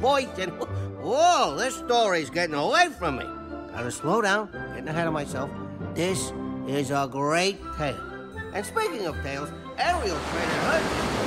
voice, and whoa, this story's getting away from me. Gotta slow down, getting ahead of myself. This is a great tale. And speaking of tales, Ariel's training her